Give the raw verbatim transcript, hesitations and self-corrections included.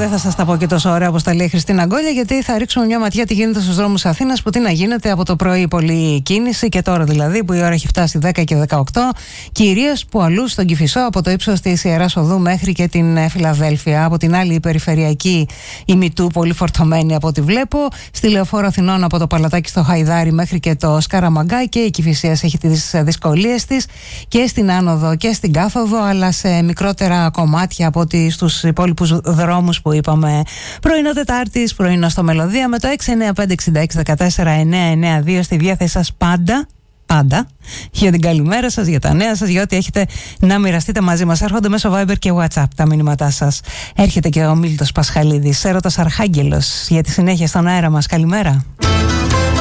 δεν θα σας τα πω και τόσο ωραία όπως τα λέει η Χριστίνα Γκόλια, γιατί θα ρίξουμε μια ματιά τι γίνεται στους δρόμους Αθήνας, που τι να γίνεται από το πρωί πολλή κίνηση και τώρα δηλαδή που η ώρα έχει φτάσει δέκα και δεκαοκτώ, κυρίως που αλλού στον Κηφισό από το ύψος της Ιεράς Οδού μέχρι και την Φιλαδέλφια. Από την άλλη η περιφερειακή ημιτού πολύ φορτωμένη από ό,τι βλέπω, στη Λεωφόρο Αθηνών από το Παλατάκι στο Χαϊδάρι μέχρι και το Σκαραμαγκά, και η Κηφισίας έχει τις δυσκολίες της και στην άνοδο και στην κάθοδο, αλλά σε μικρότερα κομμάτια από ότι στους υπόλοιπους δρόμους που είπαμε. Πρωινό Τετάρτης, πρωινό στο Μελωδία με το έξι εννιά πέντε έξι έξι ένα τέσσερα εννιά εννιά δύο στη διάθεσή σας πάντα. Πάντα για την καλημέρα σας, για τα νέα σας, για ό,τι έχετε να μοιραστείτε μαζί μας. Έρχονται μέσω Viber και WhatsApp τα μηνύματά σας. Έρχεται και ο Μίλτος Πασχαλίδης, έρωτας Αρχάγγελος, για τη συνέχεια στον αέρα μας. Καλημέρα.